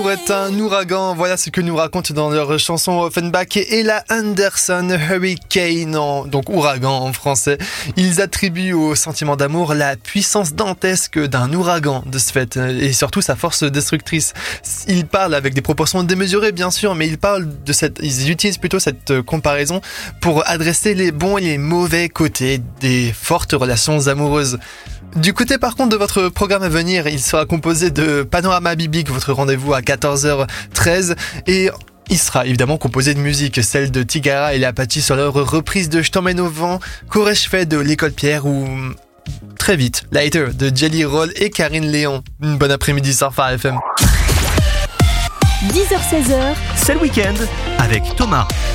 Est un ouragan, voilà ce que nous racontent dans leur chanson Offenbach et Ella Anderson, Hurricane, donc ouragan en français. Ils attribuent au sentiment d'amour la puissance dantesque d'un ouragan de ce fait et surtout sa force destructrice. Ils parlent avec des proportions démesurées bien sûr, mais ils utilisent plutôt cette comparaison pour adresser les bons et les mauvais côtés des fortes relations amoureuses. Du côté par contre de votre programme à venir, il sera composé de Panorama Biblique, votre rendez-vous à 14h13 et il sera évidemment composé de musique, celle de Tigara et les Apaches sur leur reprise de Je t'emmène au vent, qu'aurais-je fait de l'École Pierre ou très vite, Later de Jelly Roll et Karine Léon. Une bonne après-midi sur Phare FM. 10h-16h, c'est le week-end avec Thomas.